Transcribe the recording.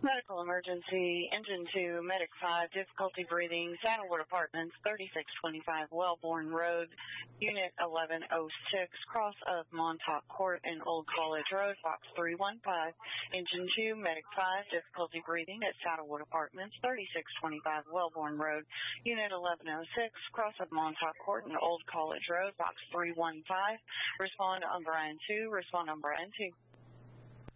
Medical emergency, engine 2, medic 5, difficulty breathing, Saddlewood Apartments, 3625 Wellborn Road, unit 1106, cross of Montauk Court and Old College Road, box 315. Engine 2, medic 5, difficulty breathing at Saddlewood Apartments, 3625 Wellborn Road, unit 1106, cross of Montauk Court and Old College Road, box 315. Respond on Brian 2, respond on Brian 2.